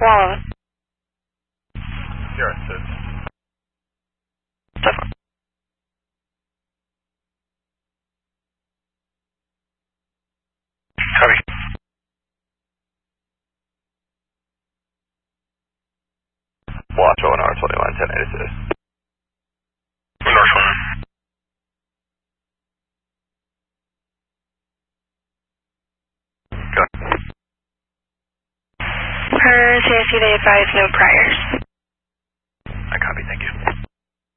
Wallow. Here, assist. So far. Copy. Watch ONR 2110 assist. North 1. Per CSU, they advise no priors.